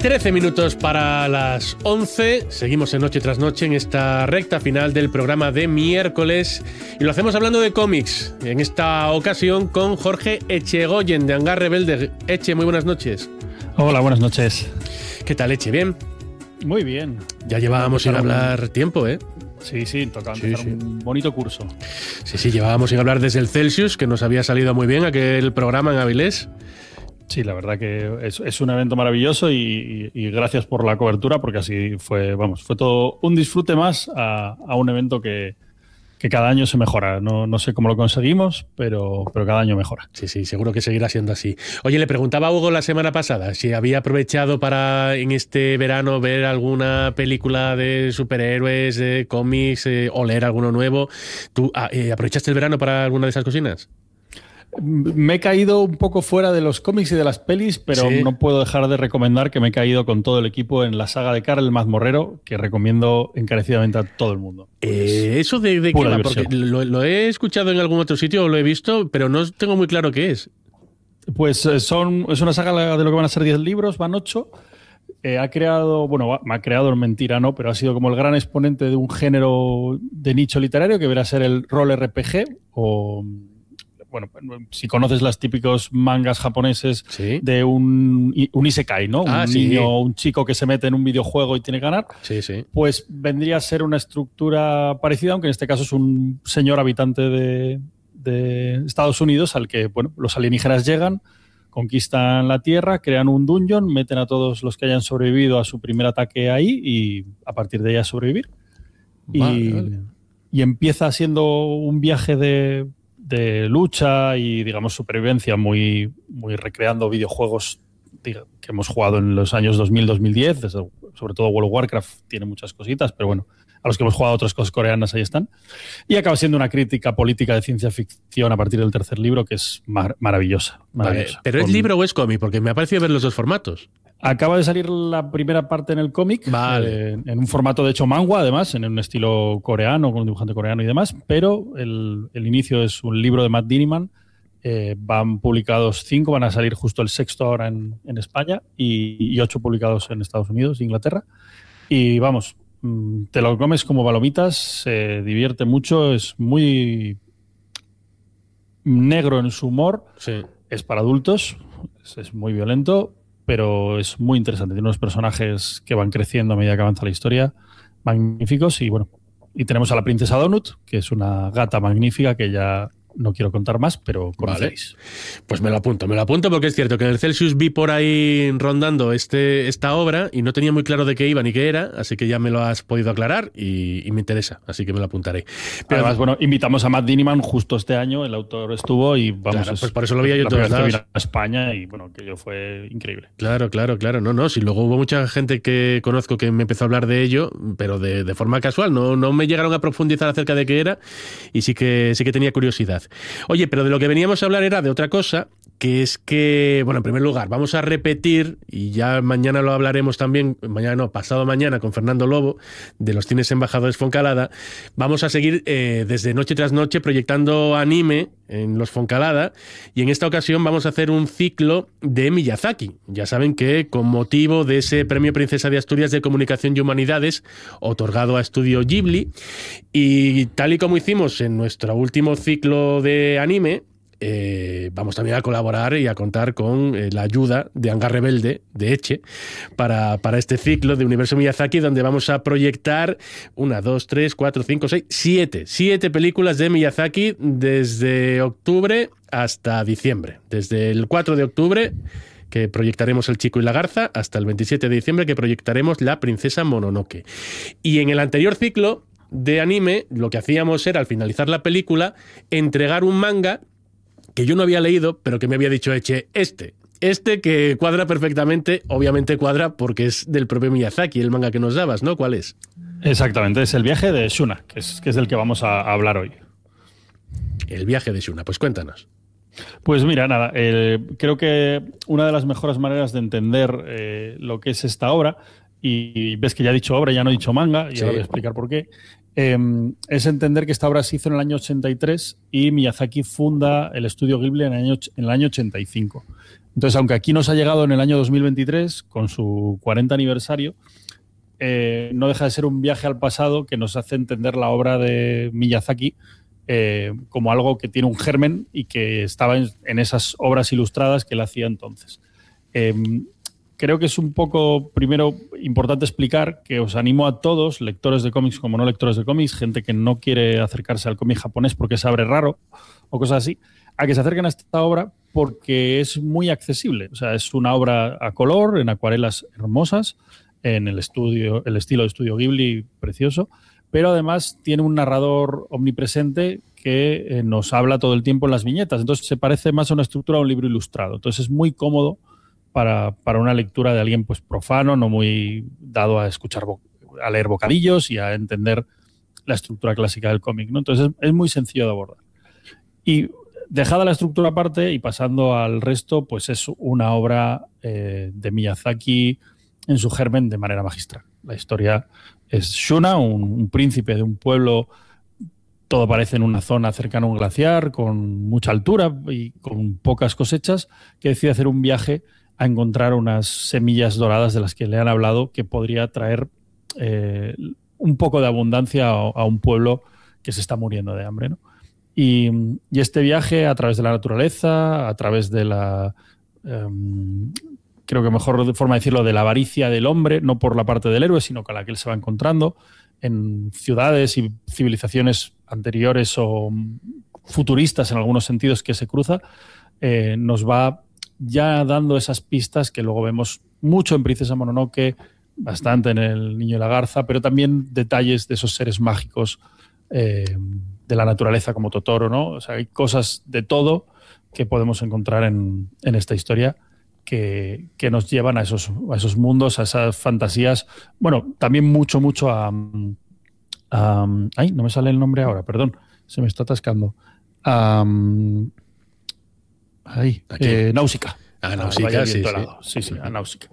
13 minutos para las 11. Seguimos en Noche tras Noche en esta recta final del programa de miércoles y lo hacemos hablando de cómics. En esta ocasión con Jorge Echegoyen de Hangar Rebelde. Eche, muy buenas noches. Hola, buenas noches. ¿Qué tal, Eche? ¿Bien? Muy bien. Ya llevábamos sin hablar tiempo, ¿eh? Sí, toca empezar un bonito curso. Sí, llevábamos sin hablar desde el Celsius, que nos había salido muy bien aquel programa en Avilés. Sí, la verdad que es un evento maravilloso y gracias por la cobertura, porque así fue todo un disfrute más a un evento que cada año se mejora. No sé cómo lo conseguimos, pero cada año mejora. Sí, seguro que seguirá siendo así. Oye, le preguntaba a Hugo la semana pasada si había aprovechado para en este verano ver alguna película de superhéroes, de cómics o leer alguno nuevo. ¿Tú aprovechaste el verano para alguna de esas cocinas? Me he caído un poco fuera de los cómics y de las pelis, pero ¿sí? No puedo dejar de recomendar que me he caído con todo el equipo en la saga de Karl el Mazmorrero, que recomiendo encarecidamente a todo el mundo. ¿Eso de qué va? Porque lo he escuchado en algún otro sitio o lo he visto, pero no tengo muy claro qué es. Pues es una saga de lo que van a ser 10 libros, van 8. Me ha creado mentira, no, pero ha sido como el gran exponente de un género de nicho literario que viene a ser el rol RPG o... Bueno, si conoces los típicos mangas japoneses de un isekai, ¿no? Un chico que se mete en un videojuego y tiene que ganar. Sí. Pues vendría a ser una estructura parecida, aunque en este caso es un señor habitante de Estados Unidos al que, los alienígenas llegan, conquistan la Tierra, crean un dungeon, meten a todos los que hayan sobrevivido a su primer ataque ahí y a partir de ahí a sobrevivir. Vale. Y empieza siendo un viaje de lucha y, digamos, supervivencia muy recreando videojuegos que hemos jugado en los años 2000-2010, sobre todo World of Warcraft tiene muchas cositas, pero bueno, a los que hemos jugado otras cosas coreanas ahí están. Y acaba siendo una crítica política de ciencia ficción a partir del tercer libro que es maravillosa. Vale, ¿pero es libro o es cómic? Porque me ha parecido ver los dos formatos. Acaba de salir la primera parte en el cómic, en un formato de hecho manga, además, en un estilo coreano, con un dibujante coreano y demás, pero el inicio es un libro de Matt Diniman. Van publicados 5, van a salir justo el 6º ahora en España y 8 publicados en Estados Unidos e Inglaterra. Y vamos, te lo comes como palomitas, se divierte mucho, es muy negro en su humor, es para adultos, es muy violento, pero es muy interesante. Tiene unos personajes que van creciendo a medida que avanza la historia, magníficos. Y tenemos a la princesa Donut, que es una gata magnífica que ya no quiero contar más, pero conocéis. Vale. Pues me lo apunto porque es cierto que en el Celsius vi por ahí rondando esta obra y no tenía muy claro de qué iba ni qué era, así que ya me lo has podido aclarar y me interesa, así que me lo apuntaré. Pero además, invitamos a Matt Diniman justo este año, el autor estuvo y pues por eso lo vi yo en todos lados. Vino a España y aquello fue increíble. Claro. No, si luego hubo mucha gente que conozco que me empezó a hablar de ello, pero de forma casual, no me llegaron a profundizar acerca de qué era y sí que tenía curiosidad. Oye, pero de lo que veníamos a hablar era de otra cosa, que es que, en primer lugar, vamos a repetir, y ya mañana lo hablaremos también, pasado mañana con Fernando Lobo, de los cines Embajadores Foncalada, vamos a seguir desde noche tras noche proyectando anime en los Foncalada, y en esta ocasión vamos a hacer un ciclo de Miyazaki. Ya saben que con motivo de ese Premio Princesa de Asturias de Comunicación y Humanidades, otorgado a Estudio Ghibli, y tal y como hicimos en nuestro último ciclo de anime, vamos también a colaborar y a contar con la ayuda de Hangar Rebelde, de Eche, para este ciclo de Universo Miyazaki, donde vamos a proyectar 7 películas de Miyazaki desde octubre hasta diciembre. Desde el 4 de octubre, que proyectaremos El Chico y la Garza, hasta el 27 de diciembre, que proyectaremos La Princesa Mononoke. Y en el anterior ciclo de anime, lo que hacíamos era, al finalizar la película, entregar un manga que yo no había leído, pero que me había dicho Eche, este que cuadra perfectamente, obviamente cuadra porque es del propio Miyazaki, el manga que nos dabas, ¿no? ¿Cuál es? Exactamente, es El viaje de Shuna, que es del que vamos a hablar hoy. El viaje de Shuna, pues cuéntanos. Pues mira, nada, creo que una de las mejores maneras de entender lo que es esta obra, y ves que ya he dicho obra, ya no he dicho manga, y ahora voy a explicar por qué, es entender que esta obra se hizo en el año 83 y Miyazaki funda el estudio Ghibli en el año 85. Entonces, aunque aquí nos ha llegado en el año 2023, con su 40 aniversario, no deja de ser un viaje al pasado que nos hace entender la obra de Miyazaki como algo que tiene un germen y que estaba en esas obras ilustradas que él hacía entonces. Creo que es un poco, primero, importante explicar que os animo a todos, lectores de cómics como no lectores de cómics, gente que no quiere acercarse al cómic japonés porque se abre raro o cosas así, a que se acerquen a esta obra porque es muy accesible. O sea, es una obra a color, en acuarelas hermosas, en el estilo de estudio Ghibli precioso, pero además tiene un narrador omnipresente que nos habla todo el tiempo en las viñetas. Entonces se parece más a una estructura de un libro ilustrado. Entonces es muy cómodo para una lectura de alguien pues profano, no muy dado a escuchar, a leer bocadillos y a entender la estructura clásica del cómic, ¿no? Entonces es muy sencillo de abordar. Y dejada la estructura aparte y pasando al resto, pues es una obra de Miyazaki en su germen de manera magistral. La historia es Shuna, un príncipe de un pueblo, todo parece en una zona cercana a un glaciar, con mucha altura y con pocas cosechas, que decide hacer un viaje a encontrar unas semillas doradas de las que le han hablado que podría traer un poco de abundancia a un pueblo que se está muriendo de hambre, ¿no? Y este viaje a través de la naturaleza, a través de la... creo que mejor forma de decirlo, de la avaricia del hombre, no por la parte del héroe, sino con la que él se va encontrando en ciudades y civilizaciones anteriores o futuristas en algunos sentidos que se cruza, nos va ya dando esas pistas que luego vemos mucho en Princesa Mononoke, bastante en El Niño y la Garza, pero también detalles de esos seres mágicos de la naturaleza como Totoro, ¿no? O sea, hay cosas de todo que podemos encontrar en esta historia que nos llevan a esos mundos, a esas fantasías. Bueno, también mucho a... ay, no me sale el nombre ahora, perdón, se me está atascando. Náusica. Náusica, sí. Sí, a Náusica.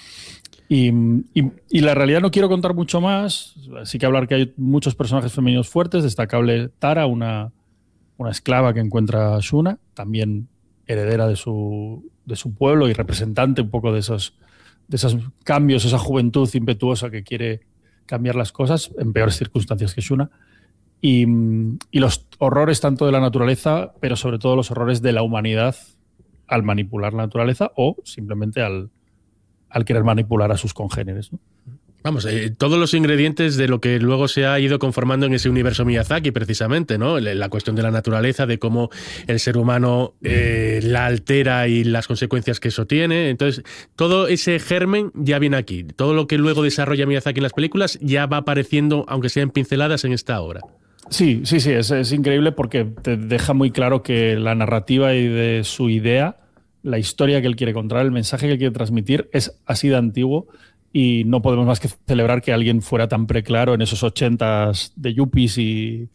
Y la realidad no quiero contar mucho más, sí que hablar que hay muchos personajes femeninos fuertes, destacable Tara, una esclava que encuentra a Shuna, también heredera de su pueblo y representante un poco de esos cambios, esa juventud impetuosa que quiere cambiar las cosas en peores circunstancias que Shuna. Y los horrores tanto de la naturaleza, pero sobre todo los horrores de la humanidad al manipular la naturaleza o simplemente al querer manipular a sus congéneres, ¿no? Vamos, todos los ingredientes de lo que luego se ha ido conformando en ese universo Miyazaki, precisamente, ¿no? La cuestión de la naturaleza, de cómo el ser humano la altera y las consecuencias que eso tiene. Entonces, todo ese germen ya viene aquí. Todo lo que luego desarrolla Miyazaki en las películas ya va apareciendo, aunque sea en pinceladas, en esta obra. Sí, es increíble porque te deja muy claro que la narrativa y de su idea, la historia que él quiere contar, el mensaje que él quiere transmitir es así de antiguo y no podemos más que celebrar que alguien fuera tan preclaro en esos 80s de yuppies y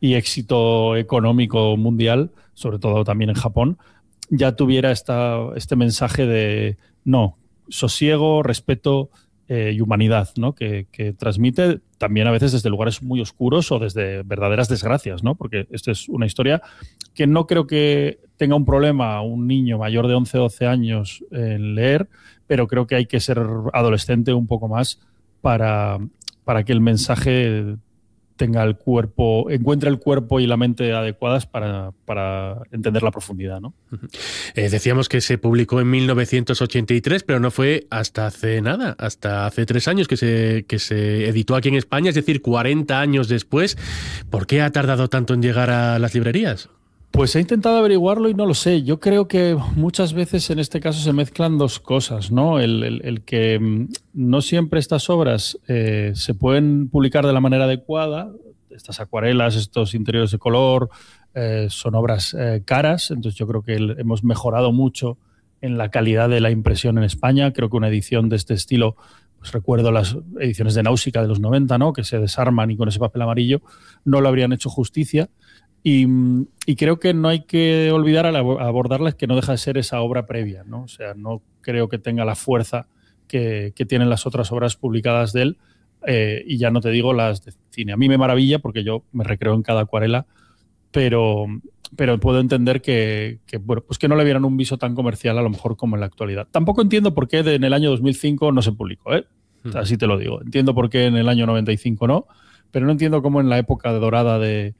éxito económico mundial, sobre todo también en Japón, ya tuviera este mensaje de no, sosiego, respeto y humanidad, ¿no? que transmite también a veces desde lugares muy oscuros o desde verdaderas desgracias, ¿no? Porque esta es una historia que no creo que tenga un problema un niño mayor de 11 o 12 años en leer, pero creo que hay que ser adolescente un poco más para que el mensaje encuentre el cuerpo y la mente adecuadas para entender la profundidad, ¿no? Decíamos que se publicó en 1983, pero no fue hasta hace nada, hasta hace 3 años que se editó aquí en España, es decir, 40 años después. ¿Por qué ha tardado tanto en llegar a las librerías? Pues he intentado averiguarlo y no lo sé. Yo creo que muchas veces en este caso se mezclan dos cosas, ¿no? El que no siempre estas obras se pueden publicar de la manera adecuada. Estas acuarelas, estos interiores de color, son obras caras. Entonces yo creo que hemos mejorado mucho en la calidad de la impresión en España. Creo que una edición de este estilo, pues recuerdo las ediciones de Náusica de los 90, ¿no? Que se desarman y con ese papel amarillo no lo habrían hecho justicia. Y creo que no hay que olvidar al abordarlas que no deja de ser esa obra previa, ¿no? O sea, no creo que tenga la fuerza que tienen las otras obras publicadas de él, y ya no te digo las de cine. A mí me maravilla porque yo me recreo en cada acuarela, pero pero puedo entender que no le vieran un viso tan comercial a lo mejor como en la actualidad. Tampoco entiendo por qué en el año 2005 no se publicó, así te lo digo. Entiendo por qué en el año 95 no, pero no entiendo cómo en la época dorada del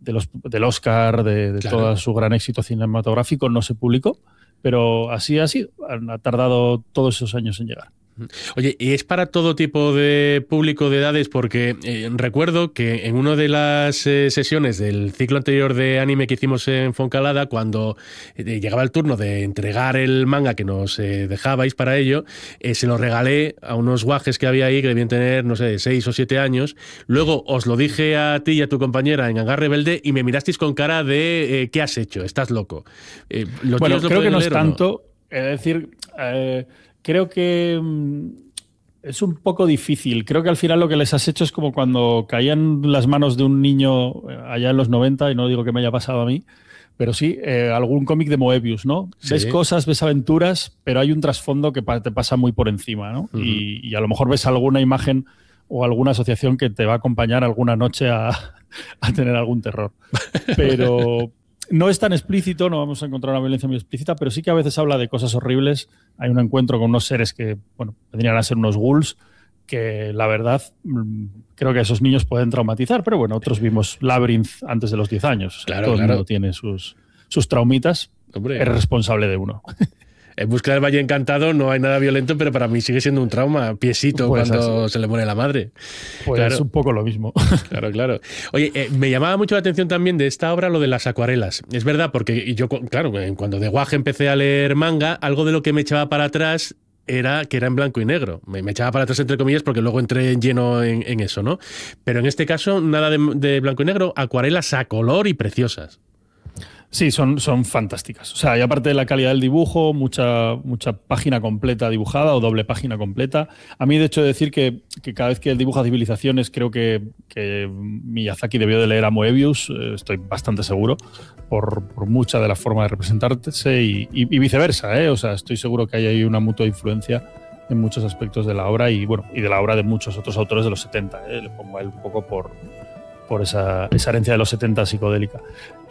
Oscar, de claro, todo su gran éxito cinematográfico, no se publicó, pero así ha sido. Ha tardado todos esos años en llegar. Oye, ¿y es para todo tipo de público de edades? Porque recuerdo que en una de las sesiones del ciclo anterior de anime que hicimos en Foncalada, cuando llegaba el turno de entregar el manga que nos dejabais para ello, se lo regalé a unos guajes que había ahí que debían tener, no sé, 6 o 7 años. Luego os lo dije a ti y a tu compañera en Hangar Rebelde y me mirasteis con cara de ¿qué has hecho? ¿Estás loco? Bueno, creo que no es tanto. Es decir... creo que es un poco difícil. Creo que al final lo que les has hecho es como cuando caían las manos de un niño allá en los 90, y no digo que me haya pasado a mí, pero sí, algún cómic de Moebius, ¿no? Sí. Ves cosas, ves aventuras, pero hay un trasfondo que te pasa muy por encima, ¿no? Uh-huh. Y a lo mejor ves alguna imagen o alguna asociación que te va a acompañar alguna noche a tener algún terror. Pero... no es tan explícito, no vamos a encontrar una violencia muy explícita, pero sí que a veces habla de cosas horribles. Hay un encuentro con unos seres que, bueno, vendrían a ser unos ghouls, que la verdad creo que a esos niños pueden traumatizar, pero bueno, otros vimos Labyrinth antes de los 10 años. Claro, todo el mundo tiene sus traumitas. Hombre. Es responsable de uno. En Busca del Valle Encantado no hay nada violento, pero para mí sigue siendo un trauma. Piecito pues cuando se le muere la madre. Pues claro. Es un poco lo mismo. Claro. Oye, me llamaba mucho la atención también de esta obra lo de las acuarelas. Es verdad, porque yo, claro, cuando de guaje empecé a leer manga, algo de lo que me echaba para atrás era que era en blanco y negro. Me echaba para atrás entre comillas porque luego entré en lleno en eso, ¿no? Pero en este caso, nada de blanco y negro, acuarelas a color y preciosas. Sí, son fantásticas. O sea, y aparte de la calidad del dibujo, mucha página completa dibujada o doble página completa. A mí, de hecho, decir que cada vez que él dibuja civilizaciones, creo que Miyazaki debió de leer a Moebius, estoy bastante seguro, por mucha de la forma de representarse y viceversa, ¿eh? O sea, estoy seguro que hay ahí una mutua influencia en muchos aspectos de la obra y de la obra de muchos otros autores de los 70. Le pongo a él un poco por esa herencia de los 70 psicodélica.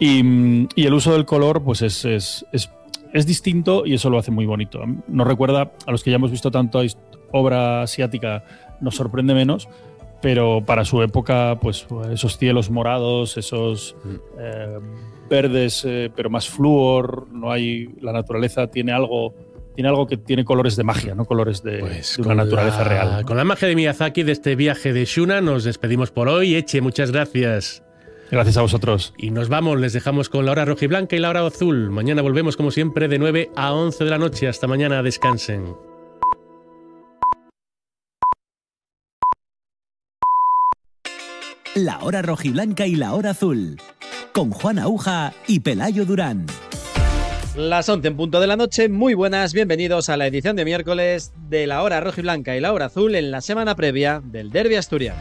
Y el uso del color pues es distinto y eso lo hace muy bonito. Nos recuerda, a los que ya hemos visto tanto obra asiática, nos sorprende menos, pero para su época, pues esos cielos morados, esos verdes, pero más flúor, la naturaleza tiene algo que tiene colores de magia, no colores de una naturaleza real, ¿no? Con la magia de Miyazaki de este viaje de Shuna nos despedimos por hoy. Eche, muchas gracias. Gracias a vosotros. Y nos vamos, les dejamos con la hora rojiblanca y la hora azul. Mañana volvemos como siempre de 9 a 11 de la noche. Hasta mañana, descansen. La hora rojiblanca y la hora azul. Con Juan Aúja y Pelayo Durán. Las 11 en punto de la noche, muy buenas, bienvenidos a la edición de miércoles de la hora rojiblanca y la hora azul en la semana previa del derbi asturiano.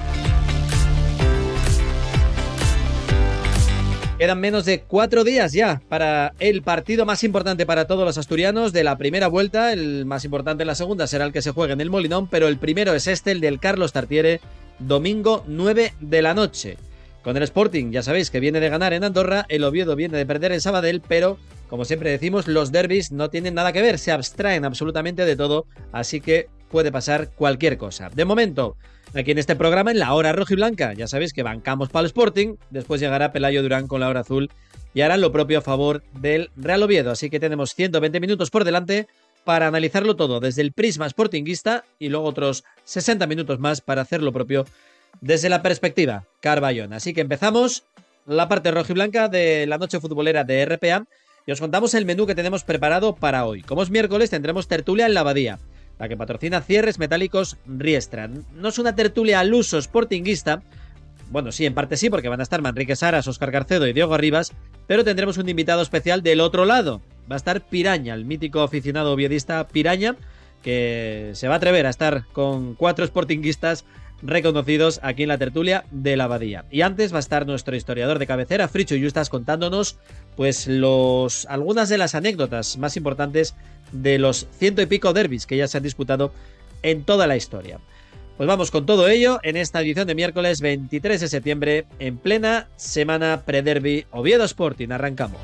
Quedan menos de 4 días ya para el partido más importante para todos los asturianos de la primera vuelta. El más importante en la segunda será el que se juegue en el Molinón, pero el primero es el del Carlos Tartiere, domingo 9 de la noche. Con el Sporting, ya sabéis que viene de ganar en Andorra, el Oviedo viene de perder en Sabadell, pero como siempre decimos, los derbis no tienen nada que ver, se abstraen absolutamente de todo, así que puede pasar cualquier cosa. De momento, aquí en este programa, en la hora rojiblanca, ya sabéis que bancamos para el Sporting, después llegará Pelayo Durán con la hora azul y harán lo propio a favor del Real Oviedo, así que tenemos 120 minutos por delante para analizarlo todo desde el prisma sportinguista y luego otros 60 minutos más para hacer lo propio desde la perspectiva Carballón. Así que empezamos la parte rojiblanca de la noche futbolera de RPA y os contamos el menú que tenemos preparado para hoy. Como es miércoles, tendremos tertulia en la Abadía, la que patrocina Cierres Metálicos Riestra. No es una tertulia al uso sportinguista, bueno, sí, en parte sí, porque van a estar Manrique Saras, Óscar Carcedo y Diego Arribas, pero tendremos un invitado especial del otro lado. Va a estar Piraña, el mítico aficionado oviedista Piraña, que se va a atrever a estar con 4 sportinguistas reconocidos aquí en la tertulia de la Abadía. Y antes va a estar nuestro historiador de cabecera, Fricho Yustas, contándonos pues algunas de las anécdotas más importantes de los 100 y pico derbis que ya se han disputado en toda la historia. Pues vamos con todo ello en esta edición de miércoles 23 de septiembre, en plena semana pre-derby Oviedo Sporting. Arrancamos.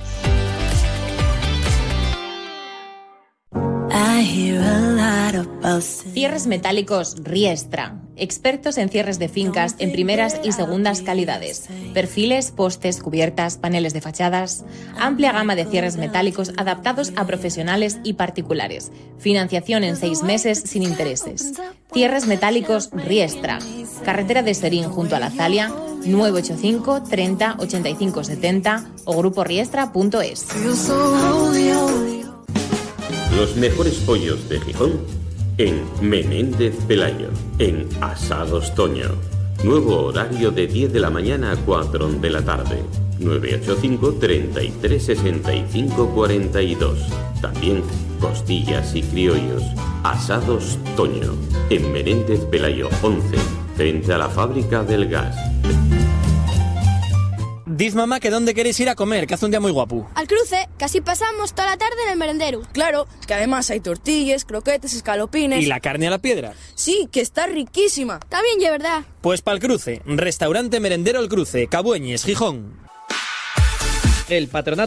Cierres metálicos Riestra. Expertos en cierres de fincas en primeras y segundas calidades. Perfiles, postes, cubiertas, paneles de fachadas. Amplia gama de cierres metálicos adaptados a profesionales y particulares. Financiación en 6 meses sin intereses. Cierres metálicos Riestra. Carretera de Serín junto a la Zalia, 985 30 85 70 o gruporiestra.es. Los mejores pollos de Gijón en Menéndez Pelayo, en Asados Toño. Nuevo horario de 10 de la mañana a 4 de la tarde. 985 33 65 42. También costillas y criollos. Asados Toño, en Menéndez Pelayo 11, frente a la fábrica del gas. Diz mamá que dónde queréis ir a comer, que hace un día muy guapo. Al Cruce, que así pasamos toda la tarde en el merendero. Claro, que además hay tortillas, croquetes, escalopines... ¿Y la carne a la piedra? Sí, que está riquísima. También, de verdad. Pues pa'l Cruce, restaurante merendero El Cruce, Cabueñes, Gijón. El Patronato